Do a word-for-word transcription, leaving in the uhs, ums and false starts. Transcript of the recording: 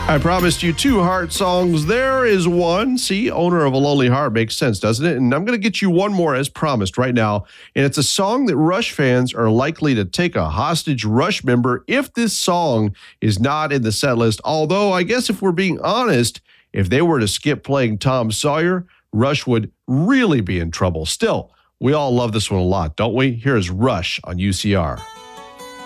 I promised you two heart songs. There is one. See, owner of a lonely heart makes sense, doesn't it? And I'm going to get you one more as promised right now. And it's a song that Rush fans are likely to take a hostage Rush member if this song is not in the set list. Although, I guess if we're being honest, if they were to skip playing Tom Sawyer, Rush would really be in trouble. Still, we all love this one a lot, don't we? Here is Rush on U C R.